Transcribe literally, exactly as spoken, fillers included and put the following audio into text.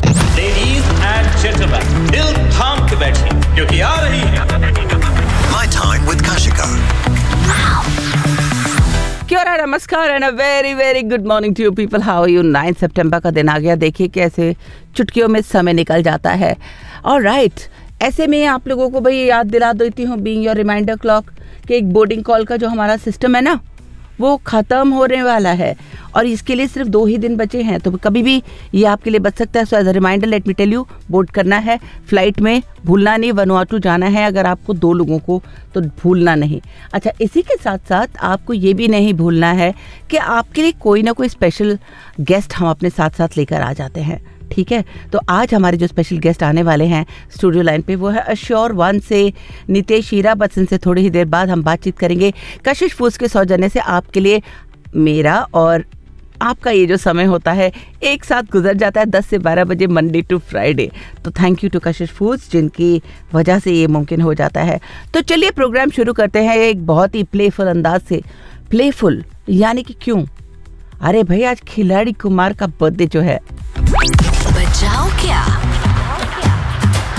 Ladies and gentleman, दिल थाम के बैठिए क्योंकि आ रही है My Time with Kashika. क्या रहा, नमस्कार and a very very good morning to you people. How are you. Nine सितंबर का दिन आ गया. देखिए कैसे चुटकियों में समय निकल जाता है. और राइट right, ऐसे में आप लोगों को भाई याद दिला देती हूँ बीइंग योर रिमाइंडर क्लॉक कि एक बोर्डिंग कॉल का जो हमारा सिस्टम है ना वो ख़त्म होने वाला है और इसके लिए सिर्फ दो ही दिन बचे हैं. तो कभी भी ये आपके लिए बच सकता है. So as a reminder let me tell you, board करना है फ्लाइट में, भूलना नहीं. वनुआटू जाना है अगर आपको दो लोगों को, तो भूलना नहीं. अच्छा, इसी के साथ साथ आपको ये भी नहीं भूलना है कि आपके लिए कोई ना कोई स्पेशल गेस्ट हम अपने साथ साथ लेकर आ जाते हैं. ठीक है, तो आज हमारे जो स्पेशल गेस्ट आने वाले हैं स्टूडियो लाइन पे वो है अश्योर वन से नितेश हीरा. बस इनसे थोड़ी ही देर बाद हम बातचीत करेंगे. कशिश फूड्स के सौजन्य से आपके लिए मेरा और आपका ये जो समय होता है एक साथ गुजर जाता है दस से बारह बजे मंडे टू फ्राइडे. तो thank you to Kashish foods जिनकी वजह से ये मुमकिन हो जाता है. तो चलिए प्रोग्राम शुरू करते हैं एक बहुत ही प्लेफुल अंदाज से. प्लेफुल यानी कि क्यों? अरे भाई आज खिलाड़ी कुमार का बर्थडे जो है. बचाओ क्या